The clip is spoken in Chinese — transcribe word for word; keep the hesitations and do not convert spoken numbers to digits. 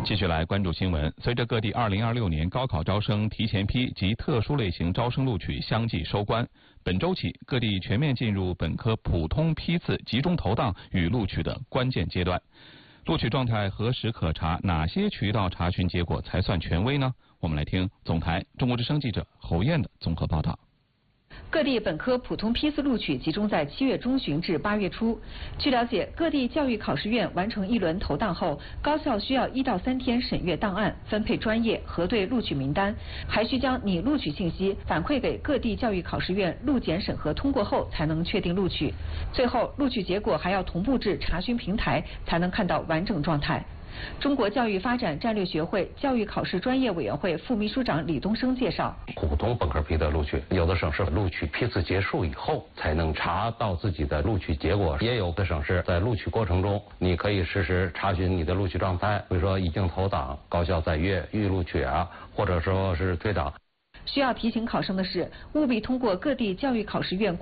继续来关注新闻。随着各地二零二六年高考招生提前批及特殊类型招生录取相继收官，本周起各地全面进入本科普通批次集中投档与录取的关键阶段。录取状态何时可查？哪些渠道查询结果才算权威呢？我们来听总台中国之声记者侯艳的综合报道。 各地本科普通批次录取集中在七月中旬至八月初。据了解，各地教育考试院完成一轮投档后，高校需要一到三天审阅档案、分配专业、核对录取名单，还需将拟录取信息反馈给各地教育考试院录检审核通过后，才能确定录取。最后，录取结果还要同步至查询平台，才能看到完整状态。中国教育发展战略学会教育考试专业委员会副秘书长李东升介绍， 普通本科批的录取，有的省市录取批次结束以后才能查到自己的录取结果，也有的省市在录取过程中，你可以实时查询你的录取状态，比如说已经投档，高校在阅预录取啊，或者说是退档。 需要提醒考生的是，务必通过各地教育考试院